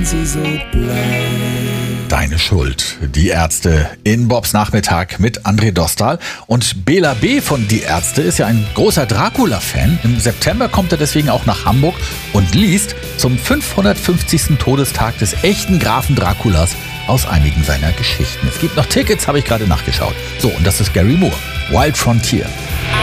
Sie so bleibt. Deine Schuld. Die Ärzte in Bobs Nachmittag mit André Dostal. Und Bela B. von Die Ärzte ist ja ein großer Dracula-Fan. Im September kommt er deswegen auch nach Hamburg und liest zum 550. Todestag des echten Grafen Draculas aus einigen seiner Geschichten. Es gibt noch Tickets, habe ich gerade nachgeschaut. So, und das ist Gary Moore. Wild Frontier.